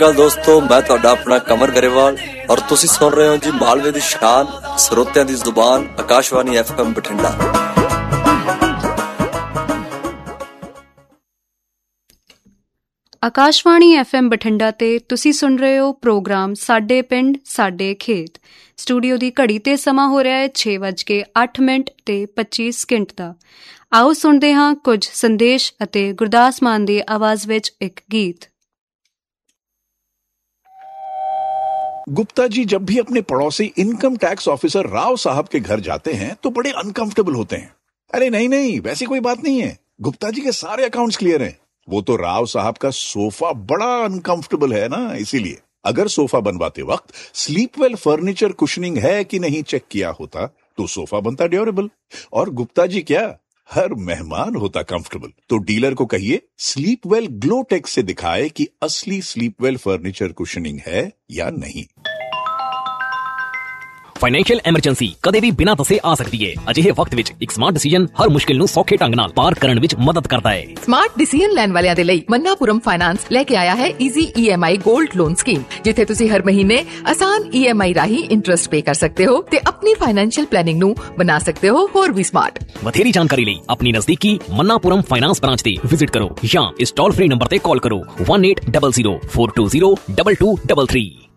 दोस्तों मैं ਤੁਹਾਡਾ ਆਪਣਾ ਕਮਰ ਗਰੇਵਾਲ ਔਰ ਤੁਸੀਂ ਸੁਣ ਰਹੇ ਹੋ ਜੀ ਮਾਲਵੇ ਦੀ ਸ਼ਾਨ ਸਰੋਤਿਆਂ ਦੀ ਜ਼ੁਬਾਨ ਆਕਾਸ਼ਵਾਣੀ FM ਬਠਿੰਡਾ। ਆਕਾਸ਼ਵਾਣੀ FM ਬਠਿੰਡਾ ਤੇ ਤੁਸੀਂ ਸੁਣ ਰਹੇ ਹੋ ਪ੍ਰੋਗਰਾਮ ਸਾਡੇ ਪਿੰਡ ਸਾਡੇ ਖੇਤ। ਸਟੂਡੀਓ ਦੀ ਘੜੀ ਤੇ ਸਮਾਂ ਹੋ ਰਿਹਾ ਹੈ 6:08 ਤੇ 25 ਦਾ। ਆਓ ਸੁਣਦੇ ਹਾਂ ਕੁਝ ਸੰਦੇਸ਼ ਅਤੇ ਗੁਰਦਾਸ ਮਾਨ ਦੀ ਆਵਾਜ਼ ਵਿੱਚ ਇੱਕ ਗੀਤ। गुप्ता जी जब भी अपने पड़ोसी इनकम टैक्स ऑफिसर राव साहब के घर जाते हैं तो बड़े अनकंफर्टेबल होते हैं। अरे नहीं, वैसी कोई बात नहीं है। गुप्ता जी के सारे अकाउंट्स क्लियर हैं। वो तो राव साहब का सोफा बड़ा अनकंफर्टेबल है ना, इसीलिए अगर सोफा बनवाते वक्त स्लीपवेल फर्नीचर कुशनिंग है कि नहीं चेक किया होता तो सोफा बनता ड्यूरेबल और गुप्ता जी क्या हर मेहमान होता कंफर्टेबल। तो डीलर को कहिए स्लीपवेल ग्लोटेक्स से दिखाए कि असली स्लीपवेल फर्नीचर कुशनिंग है या नहीं। ਫਾਈਨੈਂਸ਼ੀਅਲ ਐਮਰਜੈਂਸੀ ਕਦੇ ਵੀ ਬਿਨਾਂ ਦੱਸੇ ਆ ਸਕਦੀ ਹੈ। ਅਜਿਹੇ ਵਕਤ ਵਿੱਚ ਇੱਕ ਸਮਾਰਟ ਡਿਸੀਜਨ ਹਰ ਮੁਸ਼ਕਿਲ ਨੂੰ ਸੌਖੇ ਢੰਗ ਨਾਲ ਪਾਰ ਕਰਨ ਵਿੱਚ ਮਦਦ ਕਰਦਾ ਹੈ। ਸਮਾਰਟ ਡਿਸੀਜਨ ਲੈਣ ਵਾਲਿਆਂ ਦੇ ਲਈ ਮੰਨਾਪੁਰਮ ਫਾਈਨਾਂਸ ਲੈ ਕੇ ਆਇਆ ਹੈ easy EMI gold loan scheme, ਜਿੱਥੇ ਤੁਸੀਂ ਹਰ ਮਹੀਨੇ ਆਸਾਨ EMI ਰਾਹੀਂ ਇੰਟਰਸਟ ਪੇ ਕਰ ਸਕਦੇ ਹੋ ਤੇ ਆਪਣੀ ਫਾਈਨੈਂਸ਼ੀਅਲ ਪਲੈਨਿੰਗ ਨੂੰ ਬਣਾ ਸਕਦੇ ਹੋ ਹੋਰ ਵੀ ਸਮਾਰਟ। ਵਧੇਰੀ ਜਾਣਕਾਰੀ ਲਈ ਆਪਣੀ ਨਜ਼ਦੀਕੀ ਮੰਨਾਪੁਰਮ ਫਾਈਨਾਂਸ ਬ੍ਰਾਂਚ ਤੇ ਵਿਜ਼ਿਟ ਕਰੋ ਜਾਂ ਇਸ ਟੋਲ ਫ੍ਰੀ ਨੰਬਰ ਤੇ ਕਾਲ ਕਰੋ 1800 420 2233।